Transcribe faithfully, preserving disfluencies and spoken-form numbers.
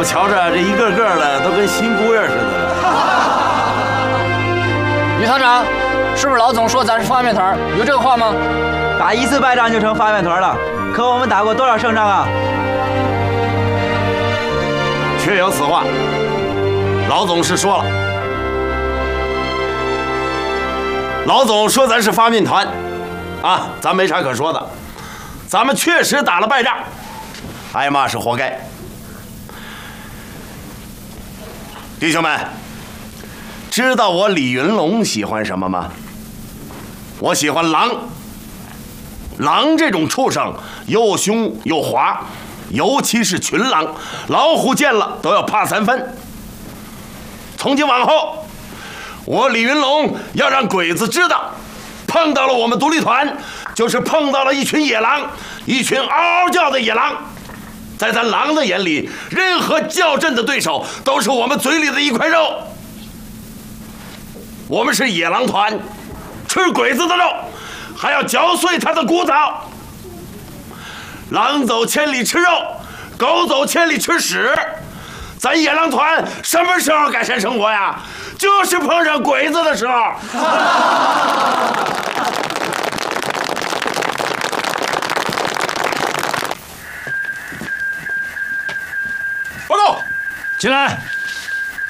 我瞧着这一个个的都跟新姑爷似的了。 于团长，是不是老总说咱是发面团？有这个话吗？ 打一次败仗就成发面团了，可我们打过多少胜仗啊？ 确有此话，老总是说了。老总说咱是发面团，啊，咱没啥可说的，咱们确实打了败仗，挨骂是活该。弟兄们，知道我李云龙喜欢什么吗？我喜欢狼。狼这种畜生又凶又滑，尤其是群狼，老虎见了都要怕三分。从今往后，我李云龙要让鬼子知道，碰到了我们独立团，就是碰到了一群野狼，一群嗷嗷叫的野狼。在咱狼的眼里，任何较真的对手都是我们嘴里的一块肉。我们是野狼团，吃鬼子的肉，还要嚼碎他的骨头。狼走千里吃肉，狗走千里吃屎。咱野狼团什么时候改善生活呀？就是碰上鬼子的时候。 报告， 进来。